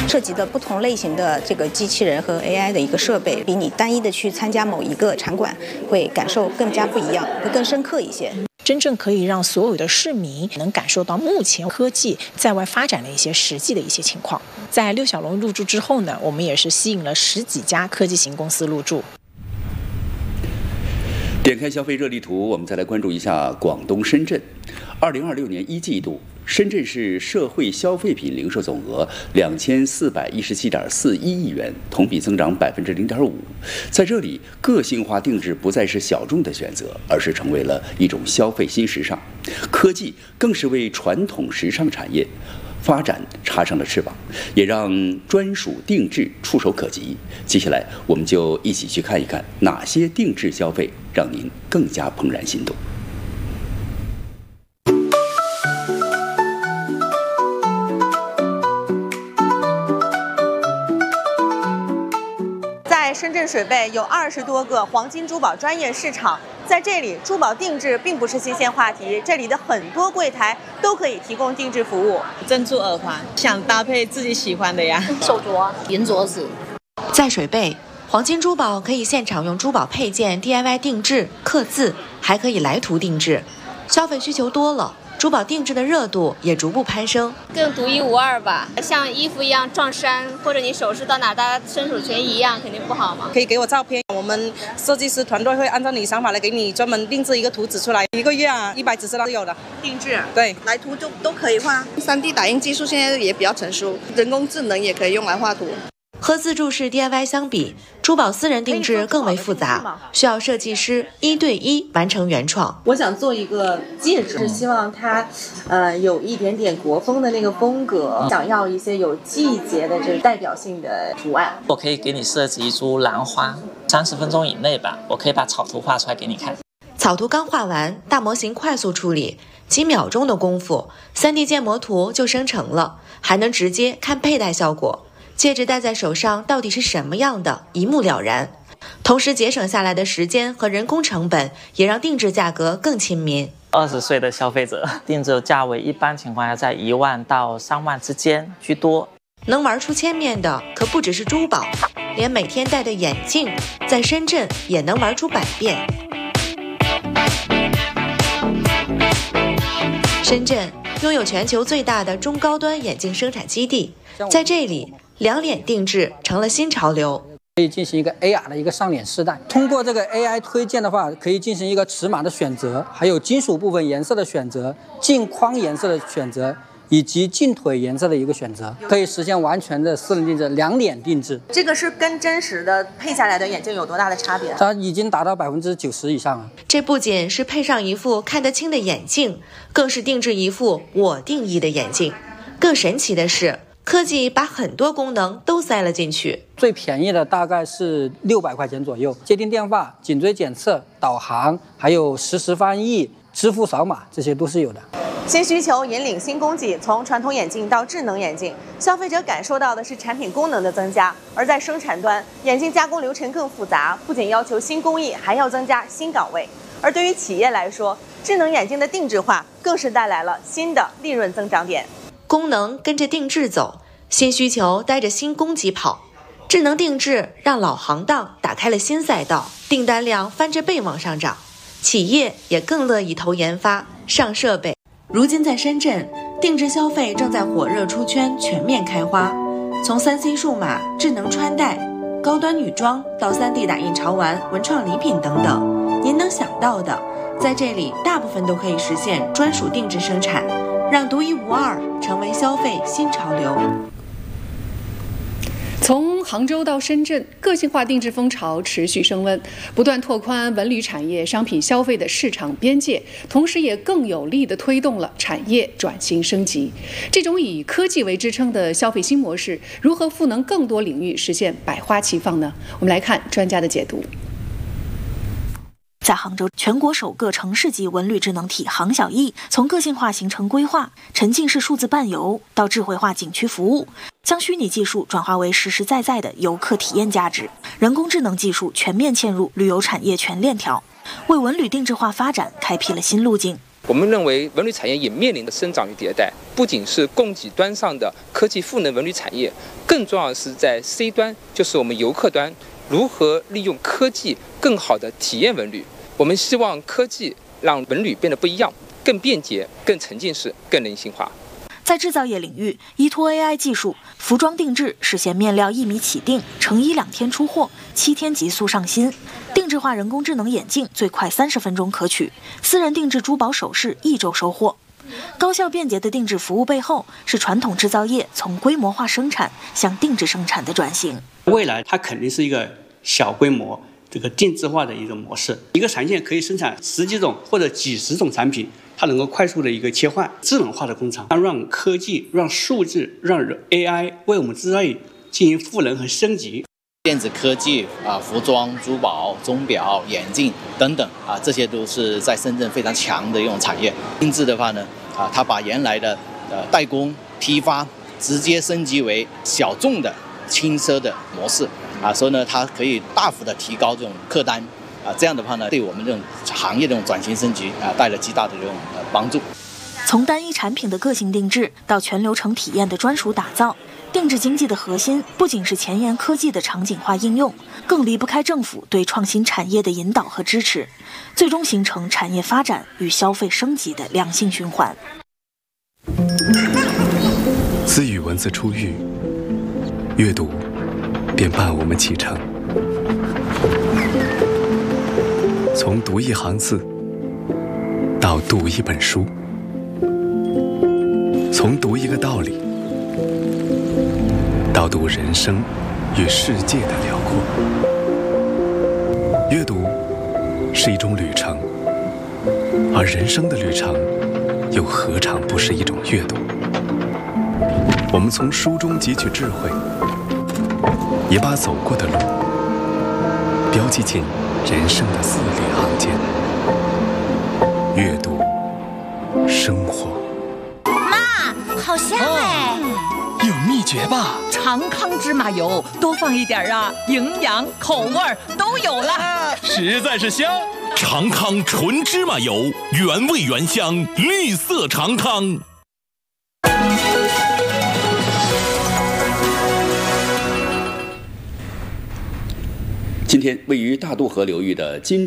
涉及的不同类型的这个机器人和 AI 的一个设备，比你单一的去参加某一个场馆会感受更加不一样，会更深刻一些。 真正可以让所有的市民能感受到目前科技在外发展的一些实际的一些情况。在六小龙入驻之后呢，我们也是吸引了10几家科技型公司入驻。 点开消费热力图，我们再来关注一下广东深圳。2026年1季度，深圳市社会消费品零售总额2417.41亿元，同比增长0.5%。在这里，个性化定制不再是小众的选择，而是成为了一种消费新时尚。科技更是为传统时尚产业发展插上了翅膀，也让专属定制触手可及。接下来，我们就一起去看一看哪些定制消费让您更加怦然心动。 在深圳水贝有20多个黄金珠宝专业市场，在这里珠宝定制并不是新鲜话题，这里的很多柜台都可以提供定制服务。 珍珠耳环，想搭配自己喜欢的呀。 手镯、银镯子。 在水贝，黄金珠宝可以现场用珠宝配件 DIY 定制、刻字，还可以来图定制。消费需求多了，珠宝定制的热度也逐步攀升， 更独一无二吧。像衣服一样撞衫，或者你首饰到哪大家伸手全一样，肯定不好嘛。 可以给我照片，我们设计师团队会按照你想法来给你专门定制一个图纸出来。1个月100纸是有的。 定制对， 来图都可以画。 3D 打印技术现在也比较成熟，人工智能也可以用来画图。 和自助式 DIY 相比，珠宝私人定制更为复杂，需要设计师1对1完成原创。 我想做一个戒指，是希望它有一点点国风的那个风格，想要一些有季节的这个代表性的图案。 我可以给你设计一株兰花，30分钟以内吧，我可以把草图画出来给你看。 草图刚画完，大模型快速处理，几秒钟的功夫 ，3D 建模图就生成了，还能直接看佩戴效果。戒指戴在手上到底是什么样的，一目了然。同时节省下来的时间和人工成本，也让定制价格更亲民。 20岁的消费者，定制价位一般情况下在1万到3万之间居多。 能玩出千面的可不只是珠宝，连每天戴的眼镜，在深圳也能玩出百变。深圳拥有全球最大的中高端眼镜生产基地，在这里两脸定制成了新潮流， 可以进行一个 AR 的一个上脸试戴。通过这个 AI 推荐的话，可以进行一个尺码的选择，还有金属部分颜色的选择、镜框颜色的选择，以及镜腿颜色的一个选择，可以实现完全的私人定制，两脸定制。 这个是跟真实的配下来的眼镜有多大的差别？ 它已经达到90%以上了。 这不仅是配上一副看得清的眼镜，更是定制一副我定义的眼镜。更神奇的是，科技把很多功能都塞了进去。 最便宜的大概是600块钱左右，接听电话、颈椎检测、导航，还有实时翻译、支付扫码，这些都是有的。 新需求引领新供给，从传统眼镜到智能眼镜，消费者感受到的是产品功能的增加。而在生产端，眼镜加工流程更复杂，不仅要求新工艺，还要增加新岗位。而对于企业来说，智能眼镜的定制化更是带来了新的利润增长点。 功能跟着定制走，新需求带着新供给跑。智能定制让老行当打开了新赛道，订单量翻着倍往上涨，企业也更乐意投研发、上设备。如今在深圳，定制消费正在火热出圈，全面开花。从3C 数码、智能穿戴、高端女装到3D 打印潮玩、文创礼品等等，您能想到的，在这里大部分都可以实现专属定制生产，让独一无二成为消费新潮流。 从杭州到深圳，个性化定制风潮持续升温，不断拓宽文旅产业商品消费的市场边界，同时也更有力地推动了产业转型升级。这种以科技为支撑的消费新模式，如何赋能更多领域实现百花齐放呢？我们来看专家的解读。 在杭州，全国首个城市级文旅智能体杭小艺，从个性化行程规划、沉浸式数字伴游到智慧化景区服务，将虚拟技术转化为实实在在的游客体验价值，人工智能技术全面嵌入旅游产业全链条，为文旅定制化发展开辟了新路径。 我们认为文旅产业也面临着生长与迭代，不仅是供给端上的科技赋能文旅产业，更重要的是在 C 端，就是我们游客端，如何利用科技更好的体验文旅。我们希望科技让文旅变得不一样，更便捷、更沉浸式、更人性化。 在制造业领域，依托 AI 技术，服装定制实现面料1米起订，成衣2天出货，7天急速上新；定制化人工智能眼镜最快30分钟可取；私人定制珠宝首饰1周收货。高效便捷的定制服务背后，是传统制造业从规模化生产向定制生产的转型。 未来它肯定是一个小规模这个定制化的一个模式，一个产线可以生产10几种或者几十种产品，它能够快速的一个切换。智能化的工厂，它让科技、让数字、让 AI 为我们制造业进行赋能和升级。 电子科技服装、珠宝、钟表、眼镜等等这些都是在深圳非常强的一种产业。定制的话呢，它把原来的代工、批发直接升级为小众的轻奢的模式所以呢，它可以大幅的提高这种客单这样的话呢，对我们这种行业这种转型升级带来极大的这种帮助。 从单一产品的个性定制到全流程体验的专属打造，定制经济的核心不仅是前沿科技的场景化应用，更离不开政府对创新产业的引导和支持，最终形成产业发展与消费升级的良性循环。 自与文字初遇，阅读便伴我们启程。从读一行字到读一本书，从读一个道理到读人生与世界的辽阔。阅读是一种旅程，而人生的旅程又何尝不是一种阅读？我们从书中汲取智慧，也把走过的路标记进人生的字里行间。阅读，生活。 妈，好香哎！ 有秘诀吧？ 长康芝麻油，多放一点营养口味都有了。 实在是香！长康纯芝麻油，原味原香，绿色长康。 今天位于大渡河流域的金